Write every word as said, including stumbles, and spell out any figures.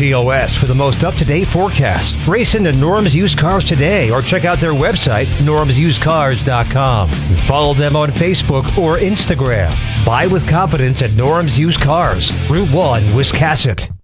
T O S for the most up-to-date forecast. Race into Norm's Used Cars today or check out their website, norms used cars dot com. Follow them on Facebook or Instagram. Buy with confidence at Norm's Used Cars, Route one, Wiscasset.